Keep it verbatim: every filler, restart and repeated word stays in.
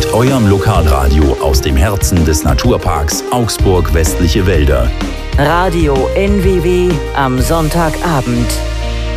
mit eurem Lokalradio aus dem Herzen des Naturparks Augsburg Westliche Wälder. Radio N W W am Sonntagabend.